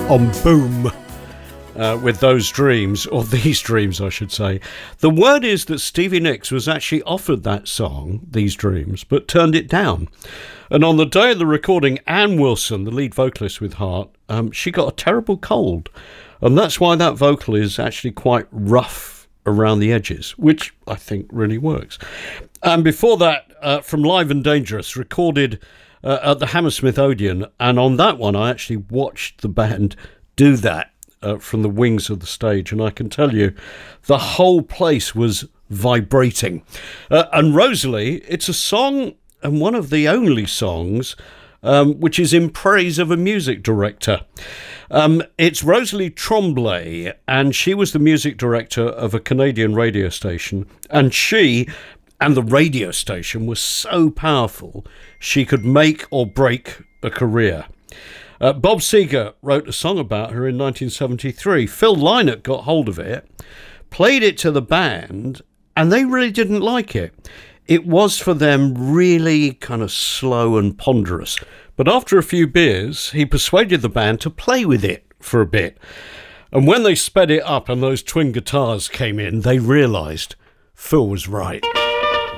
on Boom with Those Dreams, or These Dreams, I should say. The word is that Stevie Nicks was actually offered that song, These Dreams, but turned it down. And on the day of the recording, Ann Wilson, the lead vocalist with Heart, she got a terrible cold. And that's why that vocal is actually quite rough around the edges, which I think really works. And before that, from Live and Dangerous, recorded at the Hammersmith Odeon, and on that one I actually watched the band do that from the wings of the stage, and I can tell you the whole place was vibrating. And Rosalie, it's a song, and one of the only songs which is in praise of a music director. It's Rosalie Tremblay, and she was the music director of a Canadian radio station, and she and the radio station was so powerful she could make or break a career. Bob Seger wrote a song about her in 1973. Phil Lynott got hold of it, played it to the band, and they really didn't like it. It was for them really kind of slow and ponderous. But after a few beers, he persuaded the band to play with it for a bit. And when they sped it up and those twin guitars came in, they realised Phil was right.